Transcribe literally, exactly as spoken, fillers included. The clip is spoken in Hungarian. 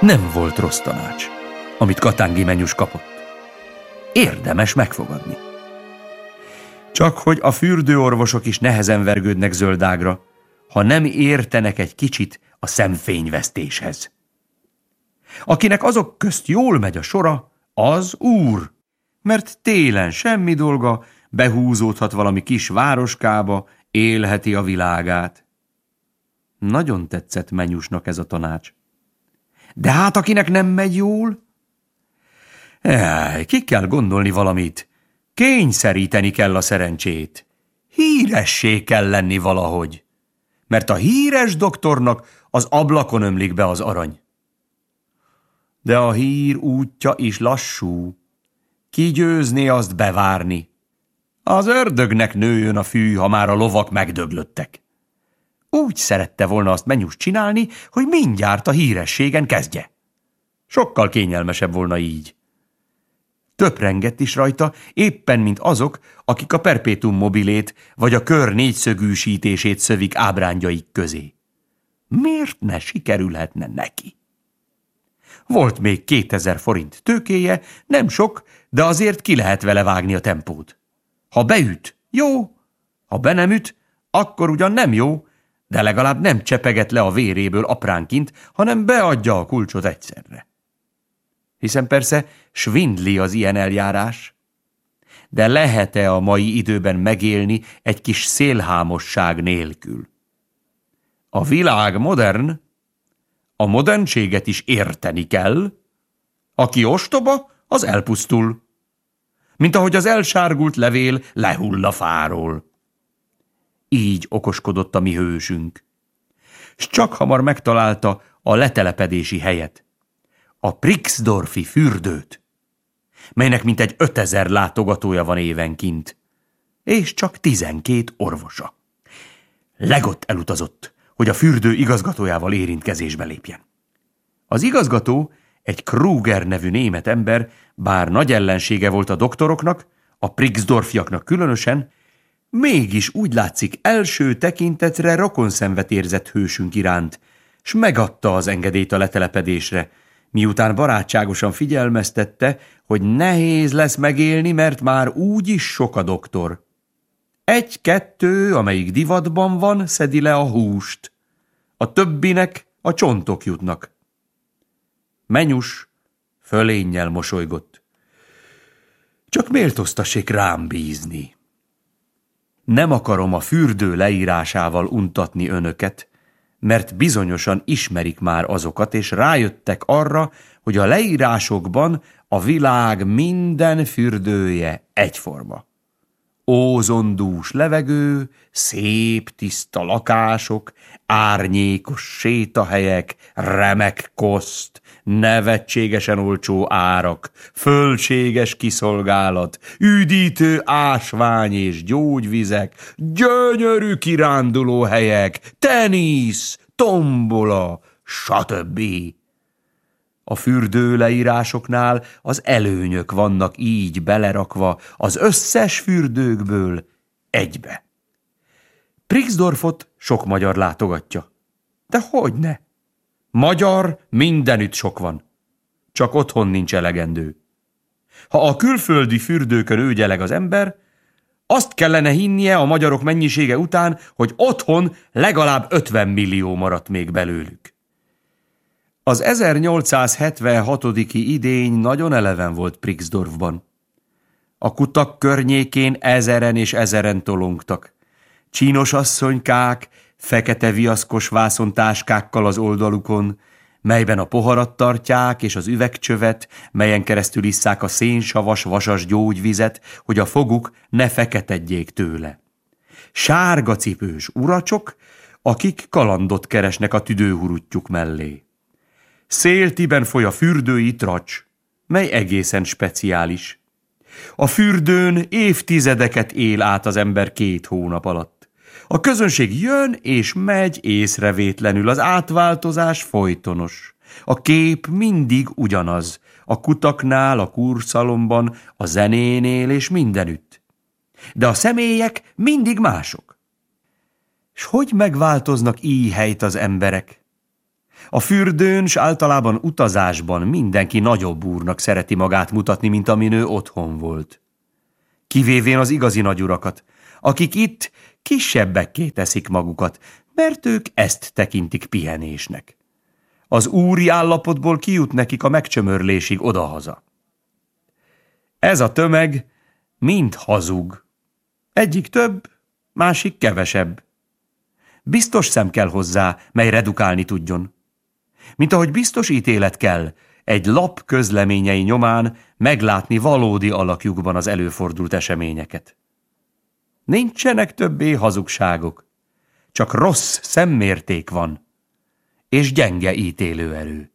Nem volt rossz tanács, amit Katángi Menyus kapott. Érdemes megfogadni. Csak hogy a fürdőorvosok is nehezen vergődnek zöldágra, ha nem értenek egy kicsit a szemfényvesztéshez. Akinek azok közt jól megy a sora, az úr, mert télen semmi dolga, behúzódhat valami kis városkába, élheti a világát. Nagyon tetszett Menyusnak ez a tanács. De hát akinek nem megy jól? Jaj, ki kell gondolni valamit. Kényszeríteni kell a szerencsét. Híressé kell lenni valahogy. Mert a híres doktornak az ablakon ömlik be az arany. De a hír útja is lassú. Ki győzné azt bevárni? Az ördögnek nőjön a fű, ha már a lovak megdöglöttek. Úgy szerette volna azt Menyus csinálni, hogy mindjárt a hírességen kezdje. Sokkal kényelmesebb volna így. Töprengett is rajta, éppen mint azok, akik a perpétum mobilét vagy a kör négyszögűsítését szövik ábrányjaik közé. Miért ne sikerülhetne neki? Volt még kétezer forint tőkéje, nem sok, de azért ki lehet vele vágni a tempót. Ha beüt, jó, ha be nem üt, akkor ugyan nem jó, de legalább nem csepeget le a véréből apránként, hanem beadja a kulcsot egyszerre. Hiszen persze svindli az ilyen eljárás. De lehet-e a mai időben megélni egy kis szélhámosság nélkül? A világ modern, a modernséget is érteni kell. Aki ostoba, az elpusztul. Mint ahogy az elsárgult levél lehull a fáról. Így okoskodott a mi hősünk. S csak hamar megtalálta a letelepedési helyet. A Prixdorfi fürdőt, melynek mintegy ötezer látogatója van évenként, és csak tizenkét orvosa. Legott elutazott, hogy a fürdő igazgatójával érintkezésbe lépjen. Az igazgató, egy Kruger nevű német ember, bár nagy ellensége volt a doktoroknak, a Prixdorfiaknak különösen, mégis úgy látszik első tekintetre rokonszenvet érzett hősünk iránt, s megadta az engedélyt a letelepedésre, miután barátságosan figyelmeztette, hogy nehéz lesz megélni, mert már úgyis sok a doktor. Egy-kettő, amelyik divatban van, szedi le a húst. A többinek a csontok jutnak. Menyus fölénnyel mosolygott. Csak méltóztassék rám bízni. Nem akarom a fürdő leírásával untatni önöket, mert bizonyosan ismerik már azokat, és rájöttek arra, hogy a leírásokban a világ minden fürdője egyforma. Ózondús levegő, szép, tiszta lakások, árnyékos sétahelyek, remek koszt, nevetségesen olcsó árak, fölséges kiszolgálat, üdítő ásvány és gyógyvizek, gyönyörű kirándulóhelyek, tenisz, tombola, stb. A fürdő leírásoknál az előnyök vannak így belerakva az összes fürdőkből egybe. Prixdorfot sok magyar látogatja. De hogyne? Magyar mindenütt sok van. Csak otthon nincs elegendő. Ha a külföldi fürdőkön őgyeleg az ember, azt kellene hinnie a magyarok mennyisége után, hogy otthon legalább ötven millió maradt még belőlük. Az ezernyolcszázhetvenhatodik idény nagyon eleven volt Prixdorfban. A kutak környékén ezeren és ezeren tolongtak. Csínos asszonykák, fekete viaszkos vászontáskákkal az oldalukon, melyben a poharat tartják és az üvegcsövet, melyen keresztül isszák a szénsavas, vasas gyógyvizet, hogy a foguk ne feketedjék tőle. Sárga cipős uracsok, akik kalandot keresnek a tüdőhuruttyuk mellé. Széltiben foly a fürdői tracs, mely egészen speciális. A fürdőn évtizedeket él át az ember két hónap alatt. A közönség jön és megy észrevétlenül, az átváltozás folytonos. A kép mindig ugyanaz, a kutaknál, a kurszalomban, a zenénél és mindenütt. De a személyek mindig mások. S hogy megváltoznak így helyt az emberek? A fürdőn s általában utazásban mindenki nagyobb úrnak szereti magát mutatni, mint amin ő otthon volt. Kivévén az igazi nagyurakat, akik itt kisebbekké teszik magukat, mert ők ezt tekintik pihenésnek. Az úri állapotból kijut nekik a megcsömörlésig odahaza. Ez a tömeg mind hazug. Egyik több, másik kevesebb. Biztos szem kell hozzá, mely redukálni tudjon. Mint ahogy biztos ítélet kell, egy lap közleményei nyomán meglátni valódi alakjukban az előfordult eseményeket. Nincsenek többé hazugságok, csak rossz szemmérték van, és gyenge ítélőerő.